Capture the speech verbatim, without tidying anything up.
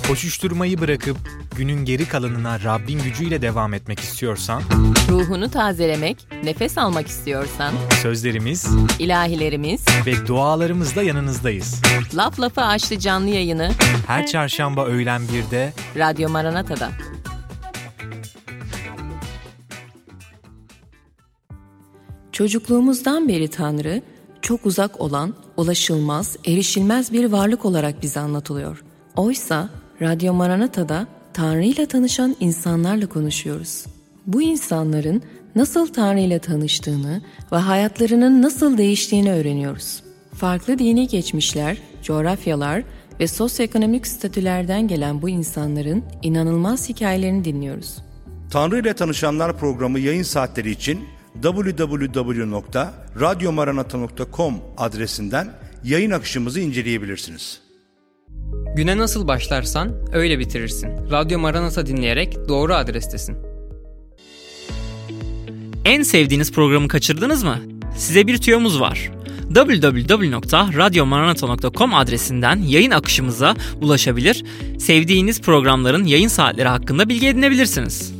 Koşuşturmayı bırakıp günün geri kalanına Rabbin gücüyle devam etmek istiyorsan, ruhunu tazelemek, nefes almak istiyorsan, sözlerimiz, ilahilerimiz ve dualarımızla yanınızdayız. Laf Lafı Açtı canlı yayını her çarşamba öğlen birde Radyo Maranata'da. Çocukluğumuzdan beri Tanrı, çok uzak olan, ulaşılmaz, erişilmez bir varlık olarak bize anlatılıyor. Oysa Radyo Maranata'da Tanrı ile tanışan insanlarla konuşuyoruz. Bu insanların nasıl Tanrı ile tanıştığını ve hayatlarının nasıl değiştiğini öğreniyoruz. Farklı dini geçmişler, coğrafyalar ve sosyoekonomik statülerden gelen bu insanların inanılmaz hikayelerini dinliyoruz. Tanrı ile Tanışanlar programı yayın saatleri için double-u double-u double-u nokta radyo maranata nokta com adresinden yayın akışımızı inceleyebilirsiniz. Güne nasıl başlarsan öyle bitirirsin. Radyo Maranata dinleyerek doğru adrestesin. En sevdiğiniz programı kaçırdınız mı? Size bir tüyomuz var. double-u double-u double-u nokta radyo maranata nokta com adresinden yayın akışımıza ulaşabilir, sevdiğiniz programların yayın saatleri hakkında bilgi edinebilirsiniz.